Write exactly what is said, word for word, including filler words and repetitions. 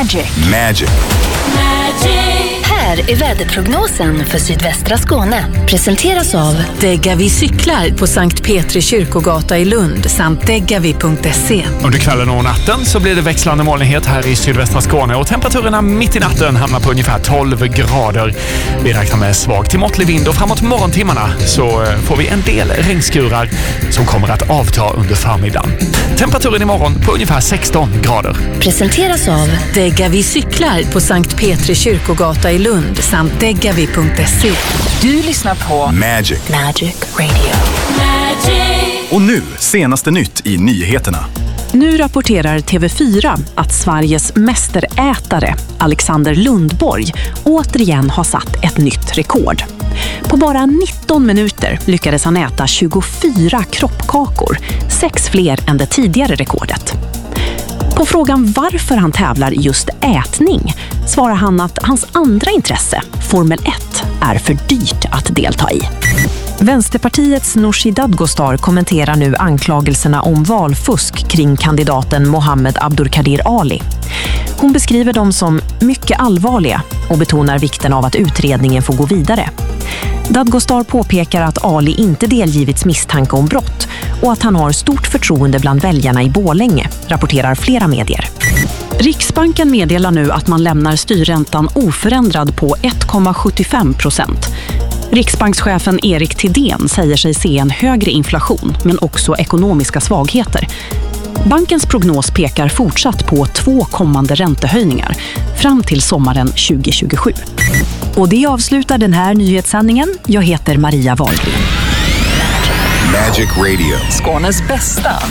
Magic. Magic. Här är väderprognosen för sydvästra Skåne. Presenteras av Degavi cyklar på Sankt Petri kyrkogata i Lund samt degavi punkt se. Under kvällen och natten så blir det växlande molnighet här i sydvästra Skåne och temperaturerna mitt i natten hamnar på ungefär tolv grader. Vi räknar med svag till måttlig vind och framåt morgontimmarna så får vi en del regnskurar som kommer att avta under förmiddagen. Temperaturen imorgon på ungefär sexton grader. Presenteras av Degavi cyklar på Sankt Petri kyrkogata i Lund samt degavi punkt se. Du lyssnar på Magic. Magic Radio. Magic. Och nu, senaste nytt i nyheterna. Nu rapporterar T V fyra att Sveriges mästerätare Alexander Lundborg återigen har satt ett nytt rekord. På bara nitton minuter lyckades han äta tjugofyra kroppkakor, sex fler än det tidigare rekordet. På frågan varför han tävlar just ätning svarar han att hans andra intresse, Formel ett, är för dyrt att delta i. Vänsterpartiets Nooshi Dadgostar kommenterar nu anklagelserna om valfusk kring kandidaten Mohammed Abdurkadir Ali. Hon beskriver dem som mycket allvarliga och betonar vikten av att utredningen får gå vidare. Dadgostar påpekar att Ali inte delgivits misstanke om brott och att han har stort förtroende bland väljarna i Borlänge, rapporterar flera medier. Riksbanken meddelar nu att man lämnar styrräntan oförändrad på ett komma sjuttiofem procent. Riksbankschefen Erik Thedéen säger sig se en högre inflation men också ekonomiska svagheter. Bankens prognos pekar fortsatt på två kommande räntehöjningar fram till sommaren tjugo tjugosju. Och det avslutar den här nyhetssändningen. Jag heter Maria Wahlgren. Magic Radio. Skånes bästa